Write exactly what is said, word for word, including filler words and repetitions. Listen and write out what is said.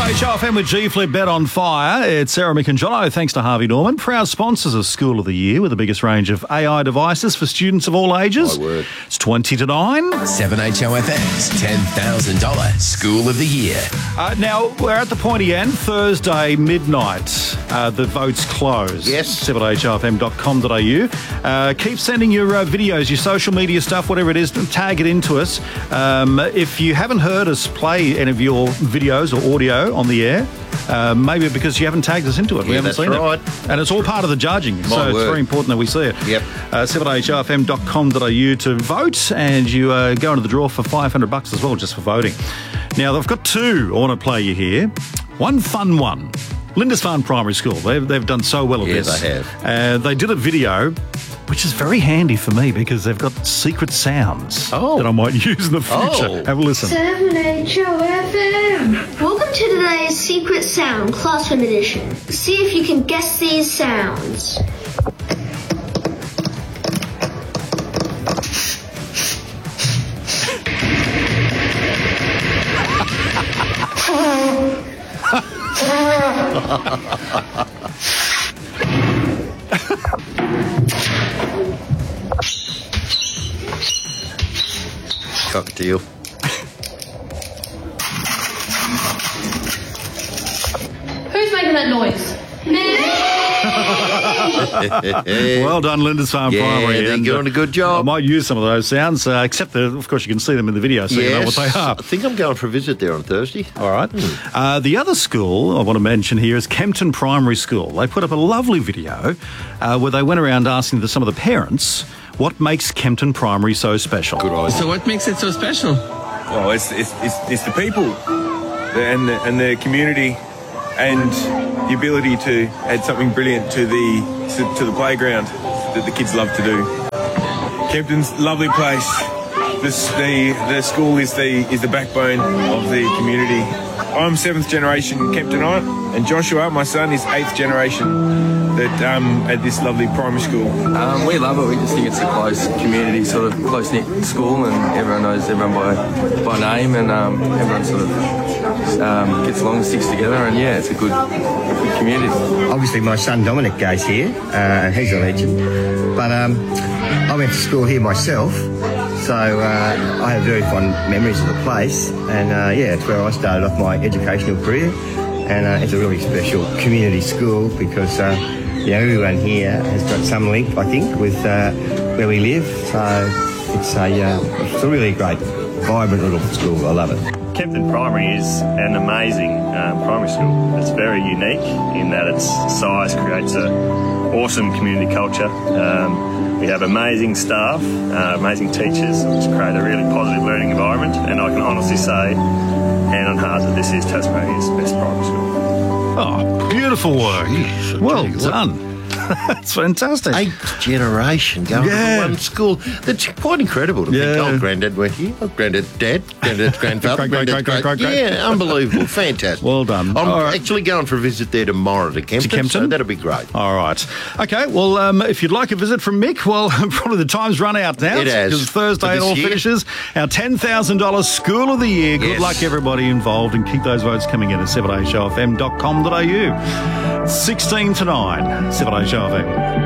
H O F M with G Flip Bet on Fire. It's Sarah, Mick and Jono. Thanks to Harvey Norman, proud sponsors of School of the Year with the biggest range of A I devices for students of all ages. My word. It's twenty to nine. seven H O F M's ten thousand dollars School of the Year. Uh, now, we're at the pointy end. Thursday midnight, uh, the votes close. Yes. seven H O F M dot com dot a u. Uh, keep sending your uh, videos, your social media stuff, whatever it is, tag it into us. Um, if you haven't heard us play any of your videos or audio on the air, uh, maybe because you haven't tagged us into it. We Yeah, haven't that's seen right. it. And it's all part of the judging, so My it's word. very important that we see it. Yep. Uh, seven H O F M dot com dot a u to vote, and you uh, go into the draw for five hundred bucks as well, just for voting. Now, they've got two I want to play you here. One fun one. Lindisfarne Primary School. They've, they've done so well at Yeah, this. they have. Uh, they did a video, which is very handy for me because they've got secret sounds Oh. that I might use in the future. Oh. Have a listen. seven H O F M. Welcome to today's Secret Sound Classroom Edition. See if you can guess these sounds. Cocktail. Who's making that noise? Well done, Lindisfarne Yeah, Primary. they're and, doing a good job. I might use some of those sounds, uh, except that, of course, you can see them in the video, so you know what they are. I think I'm going for a visit there on Thursday. All right. Uh, the other school I want to mention here is Kempton Primary School. They put up a lovely video uh, where they went around asking the, some of the parents what makes Kempton Primary so special. Good idea. So what makes it so special? Oh, it's it's it's, it's the people, the, and the, and the community, and the ability to add something brilliant to the to, to the playground that the kids love to do. Kempton's a lovely place. This the the school is the is the backbone of the community. I'm seventh generation Kemptonite, and Joshua, my son, is eighth generation. That um, at this lovely primary school. Um, we love it. We just think it's a close community, sort of close-knit school, and everyone knows everyone by by name, and um, everyone sort of um, gets along and sticks together, and yeah, it's a good, good community. Obviously, my son Dominic goes here, uh, and he's a legend. But um, I went to school here myself, so uh, I have very fond memories of the place, and uh, yeah, it's where I started off my educational career, and uh, it's a really special community school because uh, you know, everyone here has got some link, I think, with uh, where we live. So it's a uh, it's a really great, vibrant little school. I love it. Kempton Primary is an amazing um, primary school. It's very unique in that its size creates a awesome community culture. Um, we have amazing staff, uh, amazing teachers, which create a really positive learning environment. And I can honestly say, hand on heart, that this is Tasmania's best primary school. Oh, beautiful work. Jeez, I well tell you what. done. That's fantastic. Eighth generation going Yeah. to one school. That's quite incredible to Yeah. think. Oh, Granddad went here. Oh, Granddad, Dad, Granddad's grandfather, Great, great, Granddad's great, great, great, Yeah, unbelievable. Fantastic. Well done. I'm All right. actually going for a visit there tomorrow to Kempton. To Kempton? So that'll be great. All right. Okay, well, um, if you'd like a visit from Mick, well, probably the time's run out now. It has. Because Thursday For it this all year. finishes. Our ten thousand dollars School of the Year. Good Yes. luck, everybody involved, and keep those votes coming in at seven H O F M dot com dot a u. sixteen to nine, seven H O F M.